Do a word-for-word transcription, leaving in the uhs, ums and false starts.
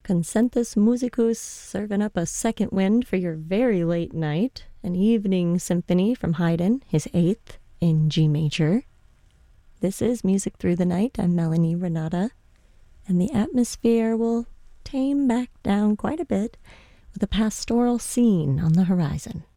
Concentus Musicus serving up a second wind for your very late night. An evening symphony from Haydn, his eighth, in G major. This is Music Through the Night. I'm Melanie Renata. And the atmosphere will tame back down quite a bit with a pastoral scene on the horizon.